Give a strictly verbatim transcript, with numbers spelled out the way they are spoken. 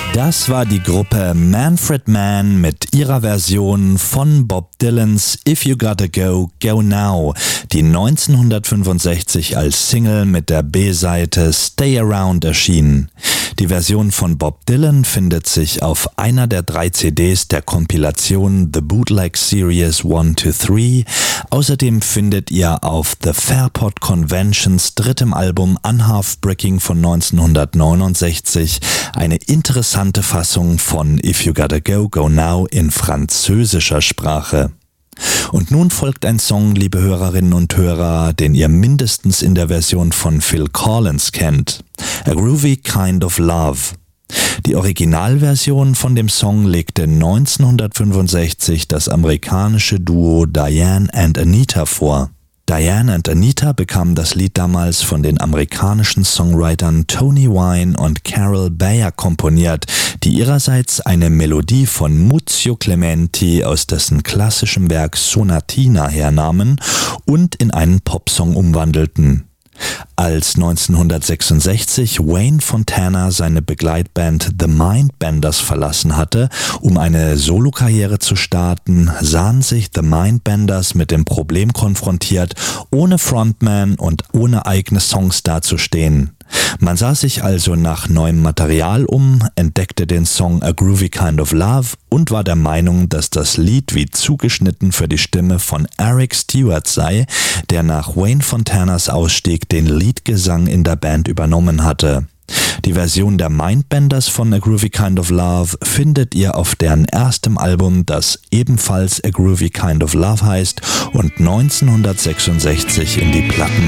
Das war die Gruppe Manfred Mann mit ihrer Version von Bob Dylans If You Gotta Go, Go Now, die neunzehnhundertfünfundsechzig als Single mit der B-Seite Stay Around erschien. Die Version von Bob Dylan findet sich auf einer der drei C Ds der Kompilation The Bootleg Series eins to drei. Außerdem findet ihr auf The Fairport Conventions drittem Album Unhalf-Bricking von neunzehnhundertneunundsechzig eine interessante Fassung von If You Gotta Go, Go Now in französischer Sprache. Und nun folgt ein Song, liebe Hörerinnen und Hörer, den ihr mindestens in der Version von Phil Collins kennt. A Groovy Kind of Love. Die Originalversion von dem Song legte neunzehnhundertfünfundsechzig das amerikanische Duo Diane and Anita vor. Diane and Anita bekamen das Lied damals von den amerikanischen Songwritern Tony Wine und Carol Bayer komponiert, die ihrerseits eine Melodie von Muzio Clementi aus dessen klassischem Werk Sonatina hernahmen und in einen Popsong umwandelten. Als neunzehnhundertsechsundsechzig Wayne Fontana seine Begleitband The Mindbenders verlassen hatte, um eine Solokarriere zu starten, sahen sich The Mindbenders mit dem Problem konfrontiert, ohne Frontman und ohne eigene Songs dazustehen. Man sah sich also nach neuem Material um, entdeckte den Song A Groovy Kind of Love und war der Meinung, dass das Lied wie zugeschnitten für die Stimme von Eric Stewart sei, der nach Wayne Fontanas Ausstieg den Leadgesang in der Band übernommen hatte. Die Version der Mindbenders von A Groovy Kind of Love findet ihr auf deren erstem Album, das ebenfalls A Groovy Kind of Love heißt und neunzehnhundertsechsundsechzig in die Platten